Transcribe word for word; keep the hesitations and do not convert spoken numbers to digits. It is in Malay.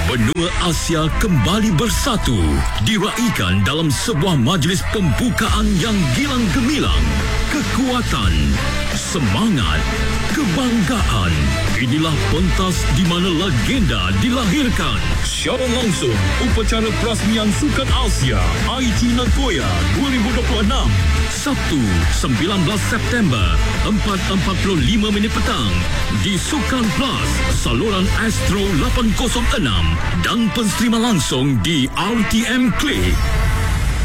Benua Asia kembali bersatu, diraikan dalam sebuah majlis pembukaan yang gilang gemilang. Kekuatan, semangat, kebanggaan. Inilah pentas di mana legenda dilahirkan. Secara langsung, upacara perasmian Sukan Asia I T Nagoya dua ribu dua puluh enam. Sabtu, sembilan belas September, empat empat puluh lima minit petang di Sukan Plus, saluran Astro lapan kosong enam dan pensterima langsung di R T M Click.